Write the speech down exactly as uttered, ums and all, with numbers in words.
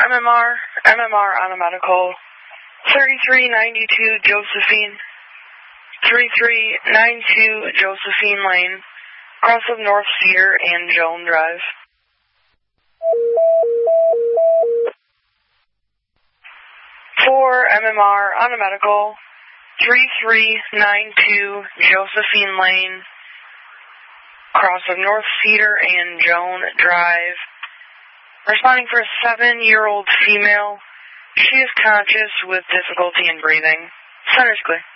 M M R, M M R on a medical, thirty-three ninety-two Josephine, thirty-three ninety-two Josephine Lane, across of North Cedar and Joan Drive. For M M R on a medical, thirty-three ninety-two Josephine Lane, across of North Cedar and Joan Drive. Responding for a seven-year-old female. She is conscious with difficulty in breathing. Center's clear.